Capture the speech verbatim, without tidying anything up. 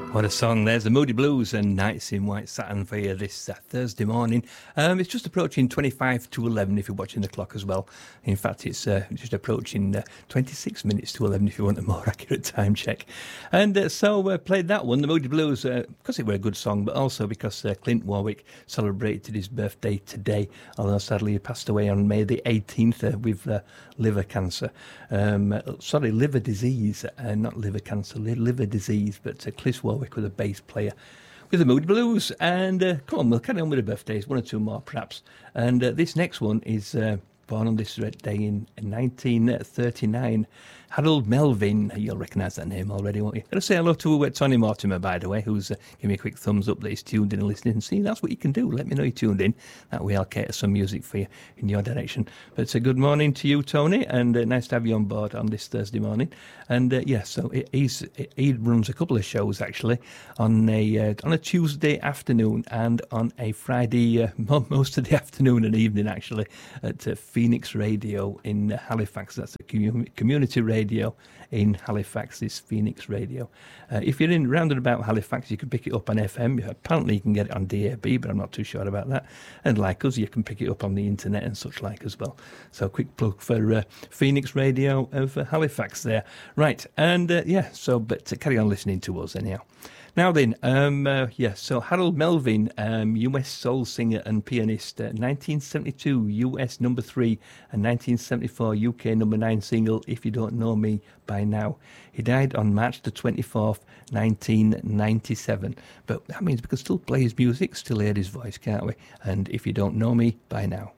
What a song. There's the Moody Blues and Nights in White Satin for you this uh, Thursday morning. Um, it's just approaching twenty-five to eleven if you're watching the clock as well. In fact, it's uh, just approaching uh, twenty-six minutes to eleven if you want a more accurate time check. And uh, so uh, played that one, the Moody Blues, uh, because it were a good song, but also because uh, Clint Warwick celebrated his birthday today, although sadly he passed away on May the eighteenth uh, with uh, liver cancer. Um, uh, sorry, liver disease, uh, not liver cancer, li- liver disease, but uh, Clint Warwick was a bass player with the Moody Blues. And uh, come on, we'll carry on with the birthdays, one or two more perhaps. And uh, this next one is uh, born on this day in nineteen thirty-nine. Harold Melvin, you'll recognise that name already, won't you? Got to say hello to uh, Tony Mortimer, by the way, who's uh, giving me a quick thumbs up that he's tuned in and listening. See, that's what you can do. Let me know you're tuned in. That way I'll cater some music for you in your direction. But it's a good morning to you, Tony, and uh, nice to have you on board on this Thursday morning. And uh, yeah, so he's, he runs a couple of shows actually on a uh, on a Tuesday afternoon and on a Friday, uh, most of the afternoon and evening actually, at uh, Phoenix Radio in Halifax. That's a community radio. Radio in Halifax, is Phoenix Radio. Uh, if you're in round and about Halifax, you can pick it up on F M. Apparently you can get it on D A B, but I'm not too sure about that. And like us, you can pick it up on the internet and such like as well. So quick plug for uh, Phoenix Radio of uh, Halifax there. Right, and uh, yeah, so but to carry on listening to us anyhow. Now then, um, uh, yeah, so Harold Melvin, um, U S soul singer and pianist, uh, nineteen seventy-two U S number three and nineteen seventy-four U K number nine single, If You Don't Know Me By Now. He died on March the twenty-fourth, nineteen ninety-seven. But that means we can still play his music, still hear his voice, can't we? And If You Don't Know Me By Now.